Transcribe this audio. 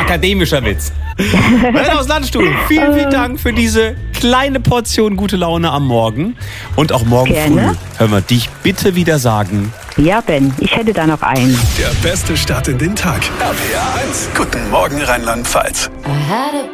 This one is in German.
akademischer Witz. Ben aus Landstuhl, vielen Dank für diese kleine Portion gute Laune am Morgen. Und auch morgen Gerne. früh hören wir dich bitte wieder sagen. Ja, Ben, ich hätte da noch einen. Der beste Start in den Tag. RPR 1. Guten Morgen Rheinland-Pfalz.